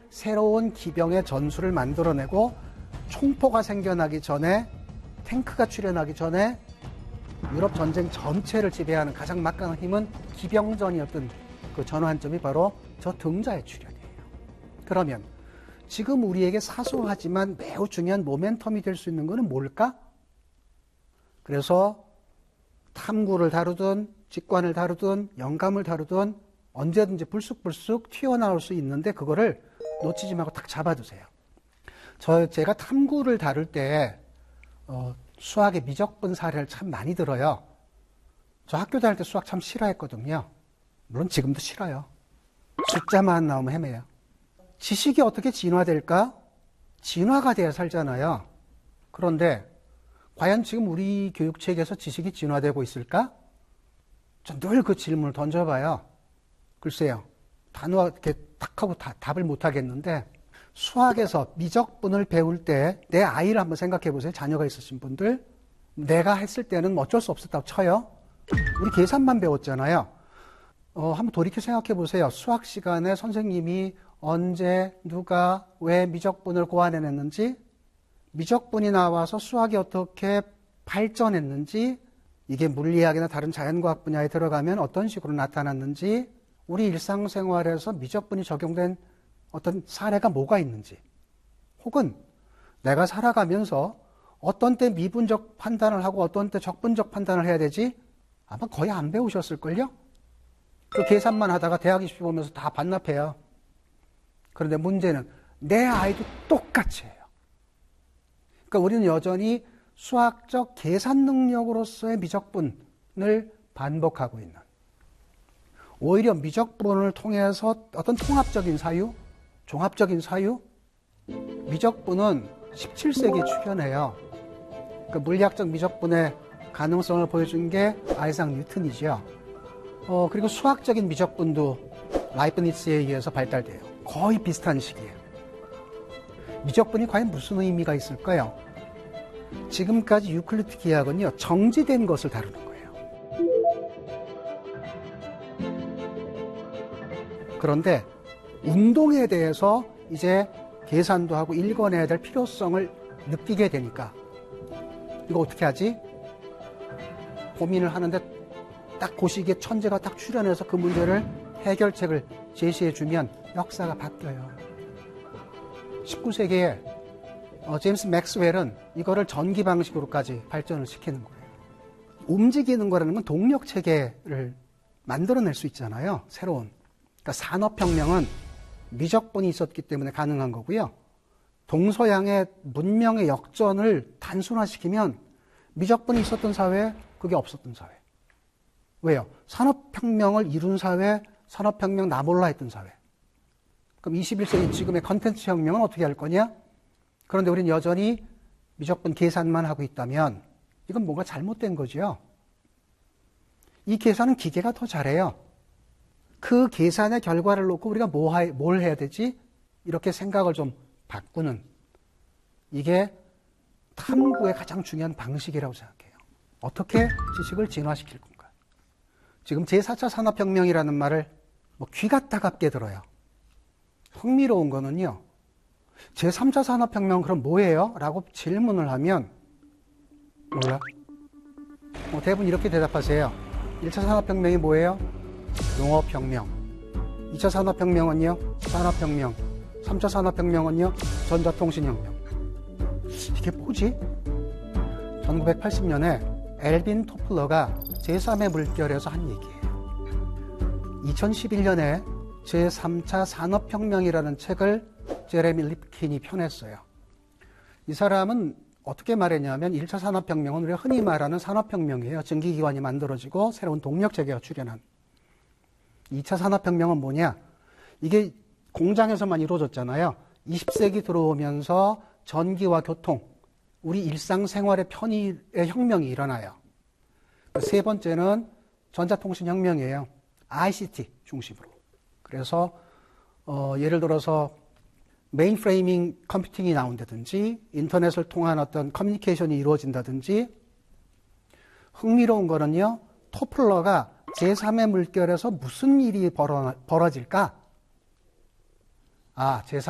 새로운 기병의 전술을 만들어내고 총포가 생겨나기 전에, 탱크가 출현하기 전에 유럽 전쟁 전체를 지배하는 가장 막강한 힘은 기병전이었던 그 전환점이 바로 저 등자의 출현이에요. 그러면 지금 우리에게 사소하지만 매우 중요한 모멘텀이 될 수 있는 것은 뭘까? 그래서 탐구를 다루든 직관을 다루든 영감을 다루든 언제든지 불쑥불쑥 튀어나올 수 있는데 그거를 놓치지 말고 딱 잡아두세요. 제가 탐구를 다룰 때 수학의 미적분 사례를 참 많이 들어요. 저 학교 다닐 때 수학 참 싫어했거든요. 물론 지금도 싫어요. 숫자만 나오면 헤매요. 지식이 어떻게 진화될까? 진화가 돼야 살잖아요. 그런데 과연 지금 우리 교육체계에서 지식이 진화되고 있을까? 전 늘 그 질문을 던져봐요. 글쎄요. 단어가 이렇게 딱 하고 답을 못 하겠는데 수학에서 미적분을 배울 때 내 아이를 한번 생각해 보세요. 자녀가 있으신 분들. 내가 했을 때는 어쩔 수 없었다고 쳐요. 우리 계산만 배웠잖아요. 한번 돌이켜 생각해 보세요. 수학 시간에 선생님이 언제, 누가, 왜 미적분을 고안해냈는지, 미적분이 나와서 수학이 어떻게 발전했는지, 이게 물리학이나 다른 자연과학 분야에 들어가면 어떤 식으로 나타났는지, 우리 일상생활에서 미적분이 적용된 어떤 사례가 뭐가 있는지, 혹은 내가 살아가면서 어떤 때 미분적 판단을 하고 어떤 때 적분적 판단을 해야 되지? 아마 거의 안 배우셨을걸요? 그 계산만 하다가 대학 입시 보면서 다 반납해요. 그런데 문제는 내 아이도 똑같이 해요. 그러니까 우리는 여전히 수학적 계산 능력으로서의 미적분을 반복하고 있는, 오히려 미적분을 통해서 어떤 통합적인 사유, 종합적인 사유, 미적분은 17세기에 출현해요. 그 물리학적 미적분의 가능성을 보여준 게 아이작 뉴턴이죠. 그리고 수학적인 미적분도 라이프니츠에 의해서 발달돼요. 거의 비슷한 시기에. 미적분이 과연 무슨 의미가 있을까요? 지금까지 유클리드 기하학은요, 정지된 것을 다루는 거예요. 그런데 운동에 대해서 이제 계산도 하고 읽어내야 될 필요성을 느끼게 되니까 이거 어떻게 하지? 고민을 하는데 딱 그 시기에 천재가 딱 출현해서 그 문제를 해결책을 제시해주면 역사가 바뀌어요. 19세기에 제임스 맥스웰은 이거를 전기 방식으로까지 발전을 시키는 거예요. 움직이는 거라는 건 동력 체계를 만들어낼 수 있잖아요. 새로운. 그러니까 산업혁명은 미적분이 있었기 때문에 가능한 거고요. 동서양의 문명의 역전을 단순화시키면 미적분이 있었던 사회, 그게 없었던 사회. 왜요? 산업혁명을 이룬 사회, 산업혁명 나 몰라 했던 사회. 그럼 21세기 지금의 컨텐츠 혁명은 어떻게 할 거냐? 그런데 우리는 여전히 미적분 계산만 하고 있다면 이건 뭔가 잘못된 거죠. 이 계산은 기계가 더 잘해요. 그 계산의 결과를 놓고 우리가 뭘 해야 되지? 이렇게 생각을 좀 바꾸는, 이게 탐구의 가장 중요한 방식이라고 생각해요. 어떻게 지식을 진화시킬 건가? 지금 제4차 산업혁명이라는 말을 귀가 따갑게 들어요. 흥미로운 거는요, 제3차 산업혁명 그럼 뭐예요? 라고 질문을 하면 몰라. 대부분 이렇게 대답하세요. 1차 산업혁명이 뭐예요? 농업혁명. 2차 산업혁명은요? 산업혁명. 3차 산업혁명은요? 전자통신혁명. 이게 뭐지? 1980년에 엘빈 토플러가 제3의 물결에서 한 얘기예요. 2011년에 제3차 산업혁명이라는 책을 제레미 립킨이 펴냈어요. 이 사람은 어떻게 말했냐면 1차 산업혁명은 우리가 흔히 말하는 산업혁명이에요. 증기기관이 만들어지고 새로운 동력체계가 출현한. 2차 산업혁명은 뭐냐? 이게 공장에서만 이루어졌잖아요. 20세기 들어오면서 전기와 교통, 우리 일상생활의 편의의 혁명이 일어나요. 세 번째는 전자통신혁명이에요. ICT 중심으로. 그래서 예를 들어서 메인프레이밍 컴퓨팅이 나온다든지 인터넷을 통한 어떤 커뮤니케이션이 이루어진다든지, 흥미로운 거는요, 토플러가 제3의 물결에서 무슨 일이 벌어질까? 제3